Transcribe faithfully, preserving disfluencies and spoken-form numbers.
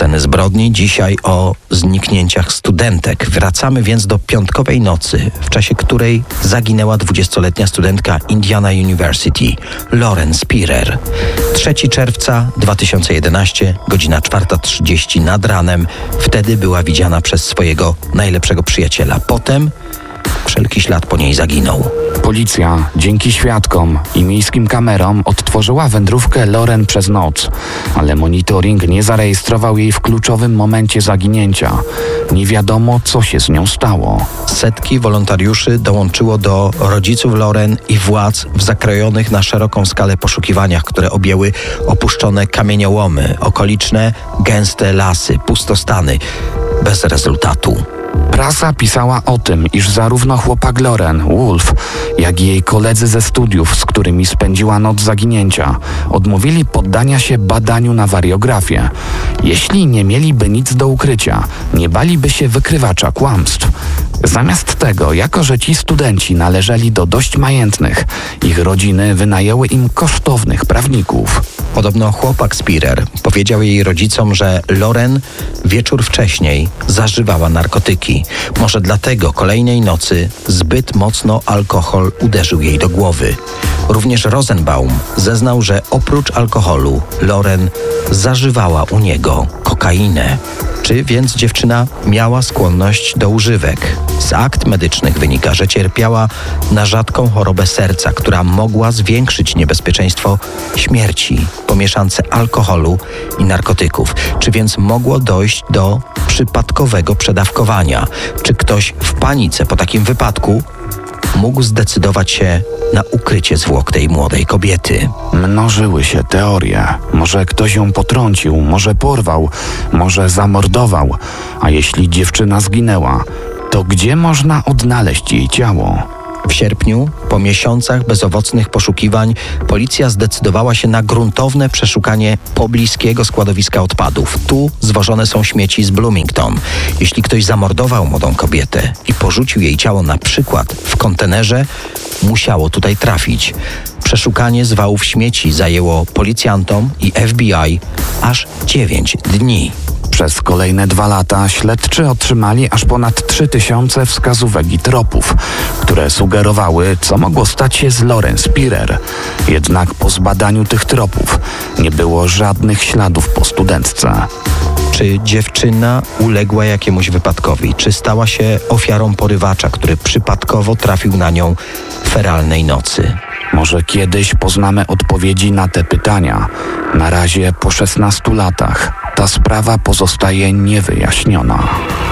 sceny zbrodni, dzisiaj o zniknięciach studentek. Wracamy więc do piątkowej nocy, w czasie której zaginęła dwudziestoletnia studentka Indiana University, Lauren Spirer. trzeciego czerwca dwa tysiące jedenastego, godzina czwarta trzydzieści nad ranem. Wtedy była widziana przez swojego najlepszego przyjaciela. Potem wszelki ślad po niej zaginął. Policja dzięki świadkom i miejskim kamerom odtworzyła wędrówkę Lauren przez noc, ale monitoring nie zarejestrował jej w kluczowym momencie zaginięcia. Nie wiadomo, co się z nią stało. Setki wolontariuszy dołączyło do rodziców Lauren i władz w zakrojonych na szeroką skalę poszukiwaniach, które objęły opuszczone kamieniołomy, okoliczne gęste lasy, pustostany. Bez rezultatu. Prasa pisała o tym, iż zarówno chłopak Lauren, Wolf, jak i jej koledzy ze studiów, z którymi spędziła noc zaginięcia, odmówili poddania się badaniu na wariografię. Jeśli nie mieliby nic do ukrycia, nie baliby się wykrywacza kłamstw. Zamiast tego, jako że ci studenci należeli do dość majętnych, ich rodziny wynajęły im kosztownych prawników. Podobno chłopak Spirer powiedział jej rodzicom, że Lauren wieczór wcześniej zażywała narkotyki. Może dlatego kolejnej nocy zbyt mocno alkohol uderzył jej do głowy. Również Rosenbaum zeznał, że oprócz alkoholu Lauren zażywała u niego kokainę. Czy więc dziewczyna miała skłonność do używek? Z akt medycznych wynika, że cierpiała na rzadką chorobę serca, która mogła zwiększyć niebezpieczeństwo śmierci po mieszance alkoholu i narkotyków. Czy więc mogło dojść do przypadkowego przedawkowania? Czy ktoś w panice po takim wypadku mógł zdecydować się na ukrycie zwłok tej młodej kobiety? Mnożyły się teorie. Może ktoś ją potrącił, może porwał, może zamordował. A jeśli dziewczyna zginęła, to gdzie można odnaleźć jej ciało? W sierpniu, po miesiącach bezowocnych poszukiwań, policja zdecydowała się na gruntowne przeszukanie pobliskiego składowiska odpadów. Tu zwożone są śmieci z Bloomington. Jeśli ktoś zamordował młodą kobietę i porzucił jej ciało na przykład w kontenerze, musiało tutaj trafić. Przeszukanie zwałów śmieci zajęło policjantom i F B I aż dziewięć dni. Przez kolejne dwa lata śledczy otrzymali aż ponad trzy tysiące wskazówek i tropów, które sugerowały, co mogło stać się z Lauren Spirer. Jednak po zbadaniu tych tropów nie było żadnych śladów po studentce. Czy dziewczyna uległa jakiemuś wypadkowi? Czy stała się ofiarą porywacza, który przypadkowo trafił na nią feralnej nocy? Może kiedyś poznamy odpowiedzi na te pytania. Na razie po szesnastu latach ta sprawa pozostaje niewyjaśniona.